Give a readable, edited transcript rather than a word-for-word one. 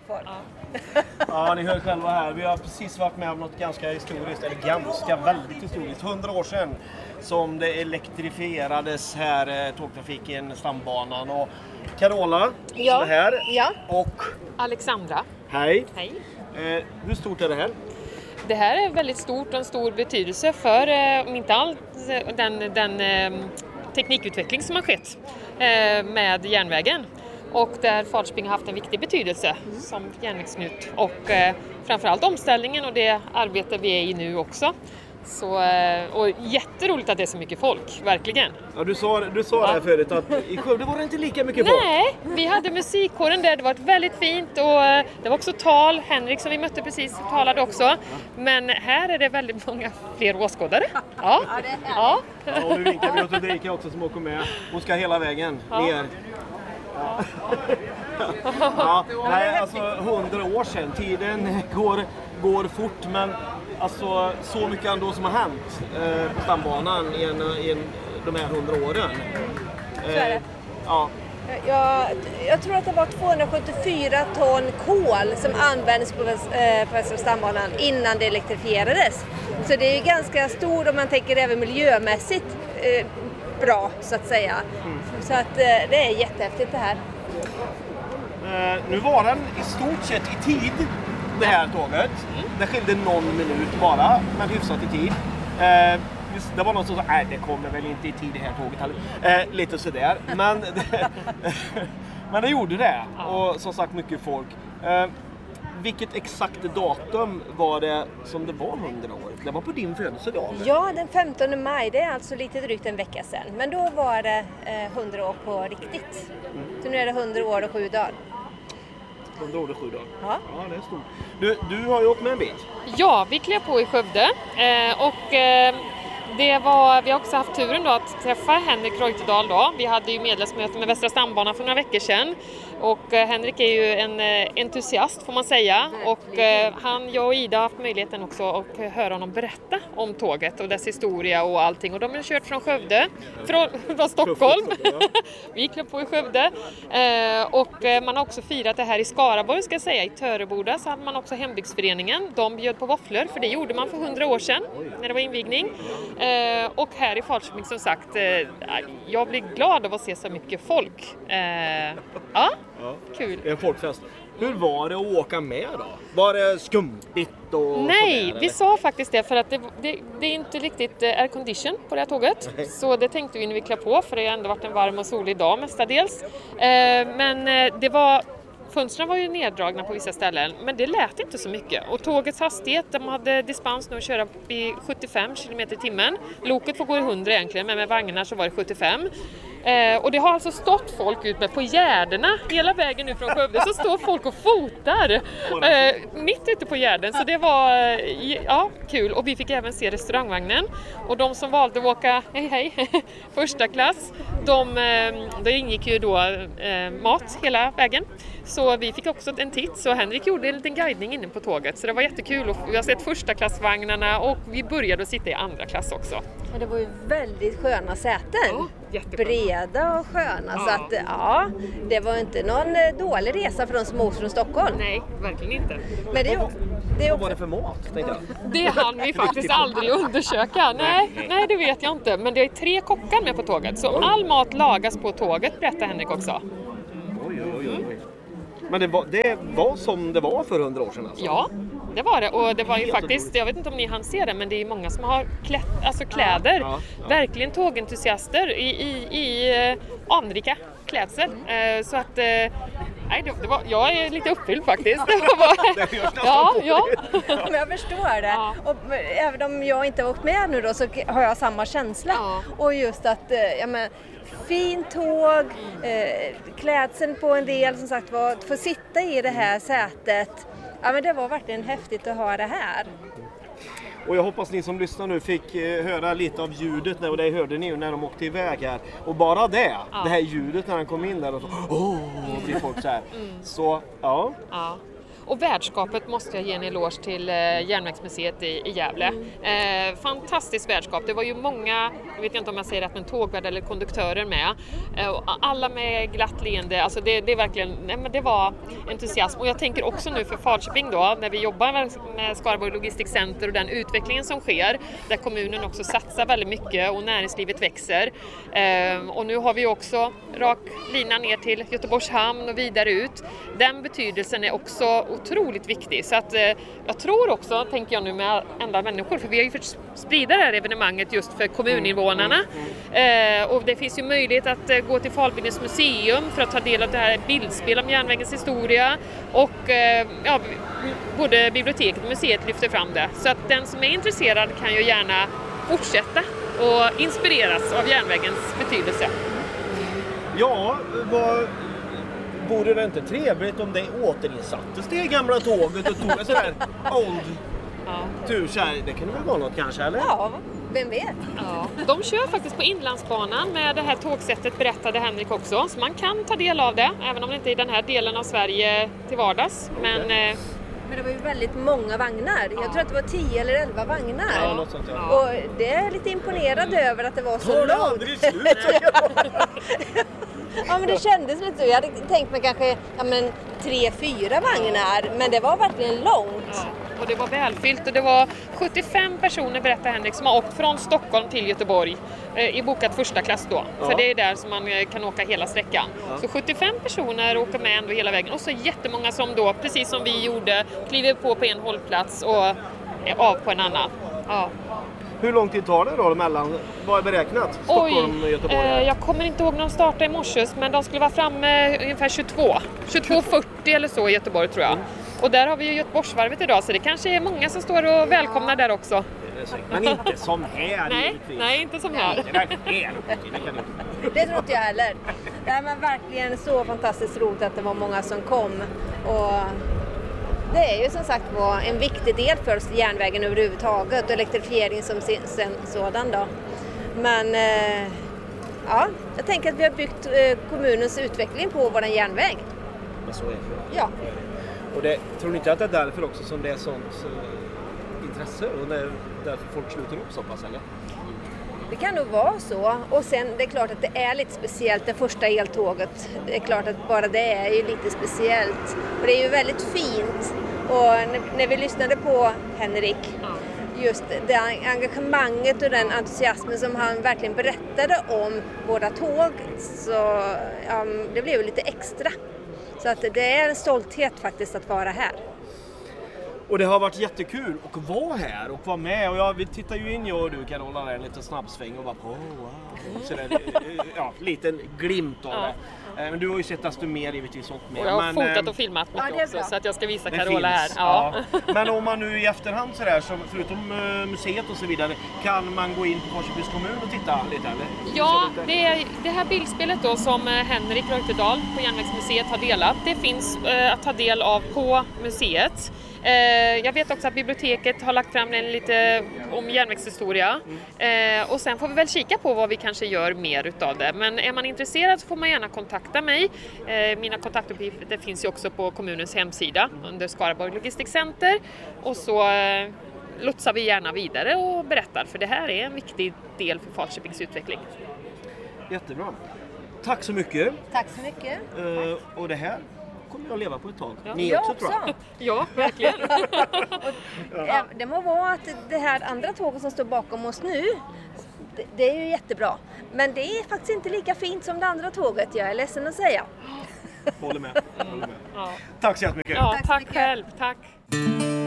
folk. Ja, ni hör själva här. Vi har precis varit med om något ganska historiskt, eller ganska väldigt historiskt. 100 år sedan som det elektrifierades här, tågtrafiken, stambanan. Och Carola som är här. Ja. Och Alexandra. hej. Hej. Hur stort är det här? Det här är väldigt stort och en stor betydelse för, om inte allt, den teknikutveckling som har skett med järnvägen. Och där Falköping har haft en viktig betydelse som järnvägsknut. Och framförallt omställningen och det arbete vi är i nu också. Så, och jätteroligt att det är så mycket folk, verkligen. Ja, du sa det här förut att i Skövde var det inte lika mycket folk. Nej, vi hade musikkåren där, det var väldigt fint och det var också tal. Henrik som vi mötte precis talade också. Men här är det väldigt många fler åskådare. Ja, ja. Ja, och nu vinkar vi åt Ulrika också som åker med. Hon ska hela vägen ner. Ja, nej, alltså 100 år sedan. Tiden går fort, men alltså så mycket ändå som har hänt på stambanan i de här 100 åren. Så är det. Ja. Jag tror att det var 274 ton kol som användes på Västra stambanan innan det elektrifierades. Så det är ju ganska stort om man tänker även miljömässigt bra så att säga. Så att det är jättehäftigt det här. Nu var den i stort sett i tid, det här tåget. Det skilde någon minut bara, men hyfsat i tid. Det var någon som sa, nej det kommer väl inte i tid det här tåget heller. Lite sådär, men det gjorde det. Och som sagt mycket folk. Vilket exakt datum var det som det var 100 år? Det var på din födelsedag. Ja, den 15 maj, det är alltså lite drygt en vecka sedan. Men då var det 100 år på riktigt. Så nu är det 100 år och 7 dagar. 100 år och 7 dagar. Ja. Ja, det är stort. Du har ju åkt med en bit. Ja, vi klev på i Skövde och vi har också haft turen då att träffa Henrik Reuterdahl då. Vi hade ju medlemsmöte med Västra stambanan för några veckor sedan. Och Henrik är ju en entusiast får man säga. Och jag och Ida har haft möjligheten också att höra honom berätta om tåget och dess historia och allting. Och de har kört från Skövde, från Stockholm. Vi klev på i Skövde. Och man har också firat det här i Skaraborg ska jag säga. I Töreboda så hade man också hembygdsföreningen. De bjöd på våfflor för det gjorde man för 100 år sedan när det var invigning. Och här i Falköping som sagt, jag blir glad av att se så mycket folk. Ja, kul. Det är en folkfest. Hur var det att åka med då? Var det skumpigt och nej, sådär, vi sa faktiskt det för att det är inte riktigt aircondition på det här tåget. Så det tänkte vi när vi klev på för det har ändå varit en varm och solig dag mestadels. Men det var... Fönstren var ju neddragna på vissa ställen, men det lät inte så mycket. Och tågets hastighet, de hade dispens nu att köra i 75 km i timmen. Loket får gå i 100 egentligen, men med vagnar så var det 75. Och det har alltså stått folk ut med på gärdena hela vägen nu från Skövde, så står folk och fotar mitt ute på gärden. Så det var kul. Och vi fick även se restaurangvagnen. Och de som valde att åka första klass, det ingick ju då mat hela vägen. Så vi fick också en titt, så Henrik gjorde en liten guidning inne på tåget. Så det var jättekul och vi har sett första klassvagnarna och vi började att sitta i andra klass också. Och det var ju väldigt sköna säten. Breda och sköna. Så att det var inte någon dålig resa för de som åker från Stockholm. Nej, verkligen inte. Men vad var det för mat? Det hann vi faktiskt aldrig undersöka. Nej, det vet jag inte. Men det är 3 kockar med på tåget. Så all mat lagas på tåget, berättar Henrik också. Oj. Men det var som det var för 100 år sedan alltså? Ja, det var det. Och det var ju faktiskt, jag vet inte om ni hann se det, men det är många som har kläder. Ja. Verkligen tågentusiaster i anrika klädsel. Så att... jag är lite uppfylld faktiskt. Ja. Men jag förstår det. Ja. Och även om jag inte har åkt med nu då så har jag samma känsla. Ja. Och just att, fint tåg, klädseln på en del som sagt var, att få sitta i det här sätet. Ja, men det var verkligen häftigt att ha det här. Och jag hoppas ni som lyssnar nu fick höra lite av ljudet, och det hörde ni ju när de åkte iväg här. Och bara det här ljudet när han kom in där och så, blir folk så här. Så, ja. Och värdskapet måste jag ge en eloge till Järnvägsmuseet i Gävle. Fantastiskt värdskap. Det var ju många, jag vet inte om jag säger rätt, men tågvärdar eller konduktörer med. Och alla med glatt leende. Alltså det är verkligen, nej, men det var entusiasm. Och jag tänker också nu för Falköping då, när vi jobbar med Skaraborg Logistic Center och den utvecklingen som sker, där kommunen också satsar väldigt mycket och näringslivet växer. Och nu har vi också rak lina ner till Göteborgs hamn och vidare ut. Den betydelsen är också otroligt viktig. Så att jag tror också, tänker jag nu med andra människor, för vi har ju fått sprida det här evenemanget just för kommuninvånarna. Och det finns ju möjlighet att gå till Falbygdens museum för att ta del av det här bildspel om järnvägens historia. Och både biblioteket och museet lyfter fram det. Så att den som är intresserad kan ju gärna fortsätta och inspireras av järnvägens betydelse. Ja, vore det inte trevligt om det återinsattes det gamla tåget och tog en sån här old turkärr? Det kan väl vara något kanske, eller? Ja, vem vet? Ja. De kör faktiskt på Inlandsbanan med det här tågsättet, berättade Henrik också. Så man kan ta del av det, även om det inte är i den här delen av Sverige till vardags. Okay. Men det var ju väldigt många vagnar. Jag tror att det var 10 eller 11 vagnar. Ja, något sånt, ja. Och det är lite imponerad över att det var så långt. Det aldrig slut. Ja, men det kändes lite så. Jag hade tänkt mig kanske 3-4 vagnar. Men det var verkligen långt. Ja, och det var välfyllt. Och det var 75 personer, berättar Henrik, som har åkt från Stockholm till Göteborg i bokat första klass då. Ja. För det är där som man kan åka hela sträckan. Ja. Så 75 personer åker med ändå hela vägen. Och så jättemånga som då, precis som vi gjorde, kliver på en hållplats och är av på en annan. Ja. Hur lång tid tar det då mellan? Vad är beräknat? Stockholm och Göteborg? Jag kommer inte ihåg när de startade i morse, men de skulle vara framme ungefär 22:40 eller så i Göteborg, tror jag. Och där har vi ju Göteborgsvarvet idag, så det kanske är många som står och välkomnar där också. Men inte som här. Nej, inte som här. Det tror inte jag heller. Det var verkligen så fantastiskt roligt att det var många som kom. Och det är ju som sagt en viktig del för oss, järnvägen överhuvudtaget och elektrifiering som sådan då. Men jag tänker att vi har byggt kommunens utveckling på vår järnväg. Men så är det. Ja. Och tror ni inte att det är därför också som det är sånt intresse och det är därför folk sluter upp så pass, eller? Det kan nog vara så. Och sen det är klart att det är lite speciellt, det första eltåget. Det är klart att bara det är ju lite speciellt. Och det är ju väldigt fint. Och när vi lyssnade på Henrik, just det engagemanget och den entusiasmen som han verkligen berättade om våra tåg, så det blev lite extra. Så att det är en stolthet faktiskt att vara här. Och det har varit jättekul att vara här och vara med. Och vi tittar ju in, jag och du, Carola, en liten snabbsväng och bara liten glimt av det. Men du har ju sett desto mer givetvis åkt med. Och jag har fotat och filmat mycket också, så att jag ska visa Carola här. Ja. Men om man nu i efterhand sådär, som förutom museet och så vidare, kan man gå in på Falköpings kommun och titta lite, eller? Ja, det här bildspelet då som Henrik Reuterdahl på Järnvägsmuseet har delat, det finns att ta del av på museet. Jag vet också att biblioteket har lagt fram en lite om järnvägshistoria. Och sen får vi väl kika på vad vi kanske gör mer utav det. Men är man intresserad så får man gärna kontakta mig. Mina kontaktuppgifter finns ju också på kommunens hemsida under Skaraborg Logistic Center. Och så lotsar vi gärna vidare och berättar, för det här är en viktig del för Falköpings utveckling. Jättebra. Tack så mycket. Tack så mycket. Och det här kommer jag leva på ett tag. Ja. Ni också, tror jag. Ja, verkligen. Det må vara att det här andra tåget som står bakom oss nu, det är ju jättebra. Men det är faktiskt inte lika fint som det andra tåget, jag är ledsen att säga. Håller med. Ja. Tack så jättemycket. Ja, tack själv. Tack.